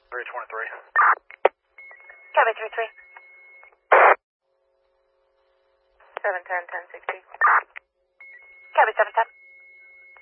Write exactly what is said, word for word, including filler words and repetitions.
three twenty-three. Copy three three. seven ten, ten sixty. Copy seven ten.